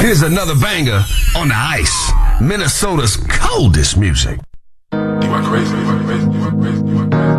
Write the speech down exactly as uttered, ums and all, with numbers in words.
Here's another banger on the ice. Minnesota's coldest music. You are crazy, you are crazy, you are crazy, you are crazy.